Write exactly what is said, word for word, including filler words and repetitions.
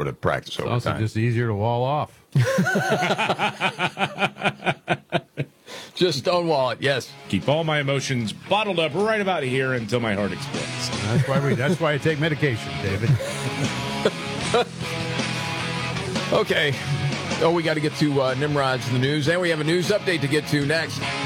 able to practice over also time. just easier to wall off. Just stonewall it, yes. Keep all my emotions bottled up right about here until my heart explodes. That's why we. That's why I take medication, David. Okay. Oh, we got to get to uh, Nimrod's in the news, and we have a news update to get to next.